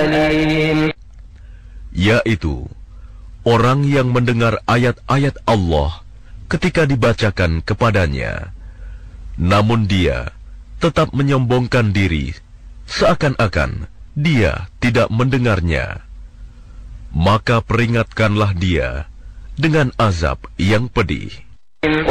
أليم. Yaitu orang yang mendengar ayat-ayat Allah ketika dibacakan kepadanya, namun dia tetap menyombongkan diri seakan-akan dia tidak mendengarnya. Maka peringatkanlah dia dengan azab yang pedih.